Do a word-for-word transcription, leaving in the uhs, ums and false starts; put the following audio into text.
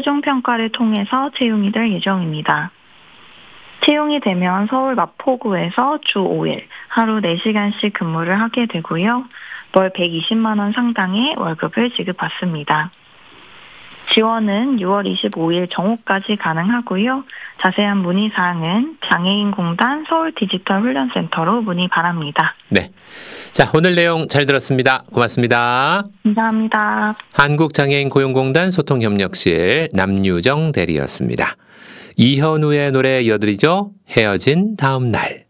최종 평가를 통해서 채용이 될 예정입니다. 채용이 되면 서울 마포구에서 주 오 일, 하루 네 시간씩 근무를 하게 되고요. 월 백이십만 원 상당의 월급을 지급받습니다. 지원은 유월 이십오일 정오까지 가능하고요. 자세한 문의사항은 장애인공단 서울디지털훈련센터로 문의 바랍니다. 네. 자, 오늘 내용 잘 들었습니다. 고맙습니다. 감사합니다. 한국장애인고용공단 소통협력실 남유정 대리였습니다. 이현우의 노래 이어드리죠. 헤어진 다음 날.